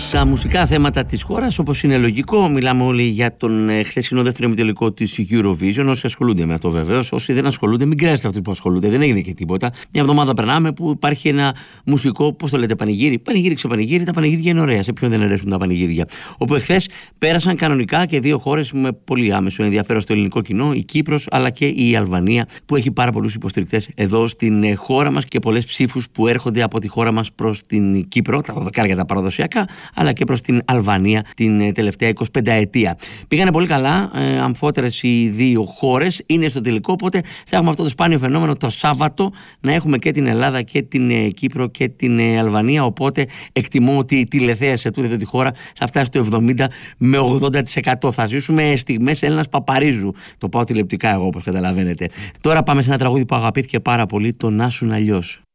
Στα μουσικά θέματα της χώρας, όπως είναι λογικό, μιλάμε όλοι για τον χθεσινό δεύτερο ημιτελικό της Eurovision. Όσοι ασχολούνται με αυτό, βεβαίως. Όσοι δεν ασχολούνται, μην κράζετε αυτούς που ασχολούνται. Δεν έγινε και τίποτα. Μια εβδομάδα περνάμε που υπάρχει ένα μουσικό, πώς το λέτε, πανηγύρι. Πανηγύρι ξεπανηγύρι, τα πανηγύρια είναι ωραία. Σε ποιον δεν αρέσουν τα πανηγύρια. Όπου εχθές πέρασαν κανονικά και δύο χώρες με πολύ άμεσο ενδιαφέρον στο ελληνικό κοινό, η Κύπρος αλλά και η Αλβανία, που έχει πάρα πολλούς υποστηρικτές εδώ στην χώρα μας και πολλές ψήφους που έρχονται από τη χώρα μας προς την Κύπρο, τα 12 τα παραδοσιακά, αλλά και προς την Αλβανία την τελευταία 25 ετία. Πήγανε πολύ καλά, αμφότερες οι δύο χώρες, είναι στο τελικό, οπότε θα έχουμε αυτό το σπάνιο φαινόμενο το Σάββατο να έχουμε και την Ελλάδα και την Κύπρο και την Αλβανία, οπότε εκτιμώ ότι η τηλεθέα σε τούτη τη χώρα θα φτάσει στο 70 με 80%. Θα ζήσουμε στιγμές Έλληνας Παπαρίζου. Το πάω τηλεοπτικά εγώ, όπως καταλαβαίνετε. Τώρα πάμε σε ένα τραγούδι που αγαπήθηκε πάρα πολύ, το «Να σουν αλλιώς».